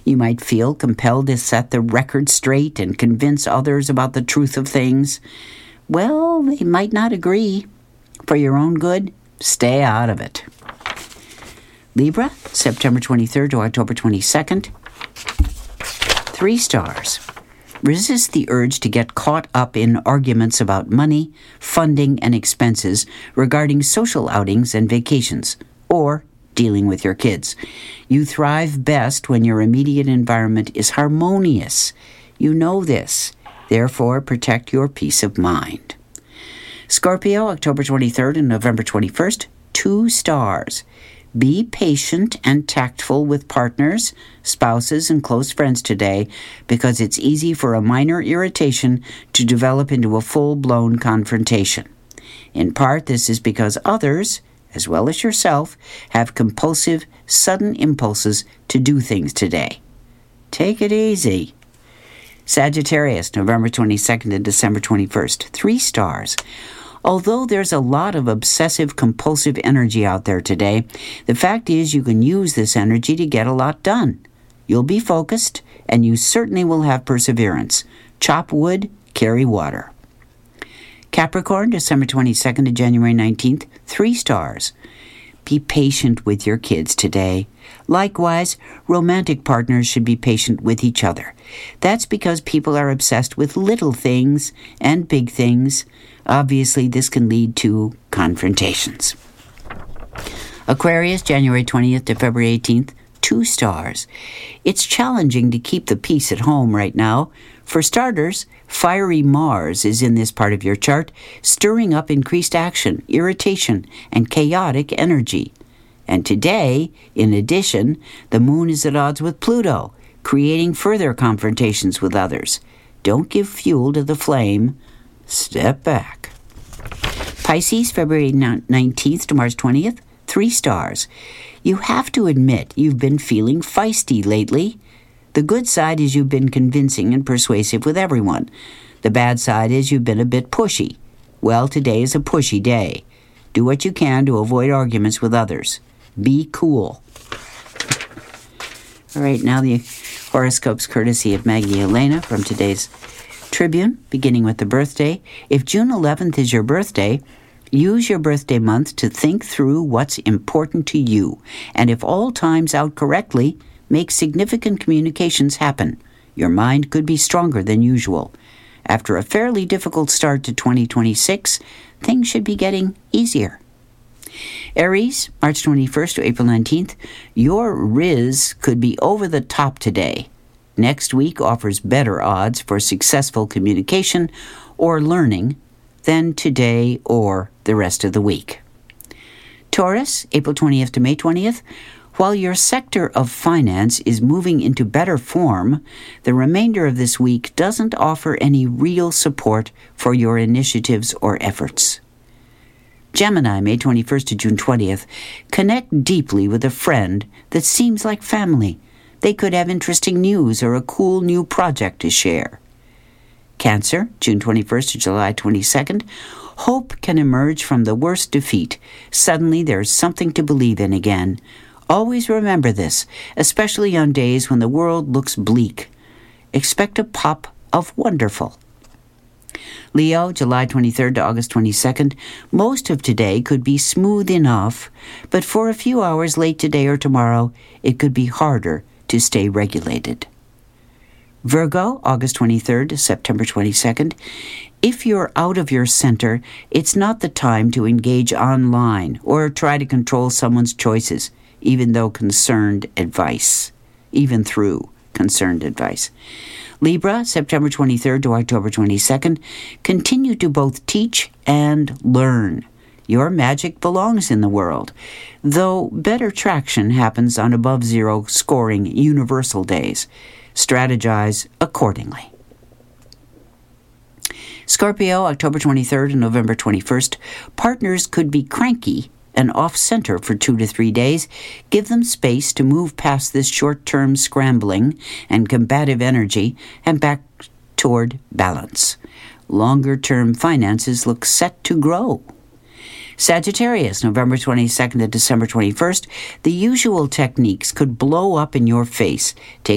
You might feel compelled to set the record straight and convince others about the truth of things. Well, they might not agree. For your own good, stay out of it. Libra, September 23rd to October 22nd. 3 stars. Resist the urge to get caught up in arguments about money, funding, and expenses regarding social outings and vacations, or dealing with your kids. You thrive best when your immediate environment is harmonious. You know this. Therefore, protect your peace of mind. Scorpio, October 23rd and November 21st, 2 stars. Be patient and tactful with partners, spouses, and close friends today because it's easy for a minor irritation to develop into a full-blown confrontation. In part, this is because others, as well as yourself, have compulsive, sudden impulses to do things today. Take it easy. Sagittarius, November 22nd to December 21st, 3 stars. Although there's a lot of obsessive-compulsive energy out there today, the fact is you can use this energy to get a lot done. You'll be focused, and you certainly will have perseverance. Chop wood, carry water. Capricorn, December 22nd to January 19th, 3 stars. Be patient with your kids today. Likewise, romantic partners should be patient with each other. That's because people are obsessed with little things and big things. Obviously, this can lead to confrontations. Aquarius, January 20th to February 18th, 2 stars. It's challenging to keep the peace at home right now. For starters, fiery Mars is in this part of your chart, stirring up increased action, irritation, and chaotic energy. And today, in addition, the moon is at odds with Pluto, creating further confrontations with others. Don't give fuel to the flame. Step back. Pisces, February 19th to March 20th, 3 stars. You have to admit you've been feeling feisty lately. The good side is you've been convincing and persuasive with everyone. The bad side is you've been a bit pushy. Well, today is a pushy day. Do what you can to avoid arguments with others. Be cool. All right, now the horoscopes courtesy of Maggie Elena from today's Tribune, beginning with the birthday. If June 11th is your birthday, use your birthday month to think through what's important to you. And if all times out correctly, make significant communications happen. Your mind could be stronger than usual. After a fairly difficult start to 2026, things should be getting easier. Aries, March 21st to April 19th, your riz could be over the top today. Next week offers better odds for successful communication or learning than today or the rest of the week. Taurus, April 20th to May 20th, while your sector of finance is moving into better form, the remainder of this week doesn't offer any real support for your initiatives or efforts. Gemini, May 21st to June 20th, connect deeply with a friend that seems like family. They could have interesting news or a cool new project to share. Cancer, June 21st to July 22nd, hope can emerge from the worst defeat. Suddenly there's something to believe in again. Always remember this, especially on days when the world looks bleak. Expect a pop of wonderful. Leo, July 23rd to August 22nd, most of today could be smooth enough, but for a few hours late today or tomorrow, it could be harder to stay regulated. Virgo, August 23rd to September 22nd, if you're out of your center, it's not the time to engage online or try to control someone's choices, even through concerned advice. Libra, September 23rd to October 22nd, continue to both teach and learn. Your magic belongs in the world, though better traction happens on above-zero scoring universal days. Strategize accordingly. Scorpio, October 23rd and November 21st, partners could be cranky and off-center for 2 to 3 days. Give them space to move past this short-term scrambling and combative energy and back toward balance. Longer-term finances look set to grow. Sagittarius, November 22nd to December 21st, the usual techniques could blow up in your face. Take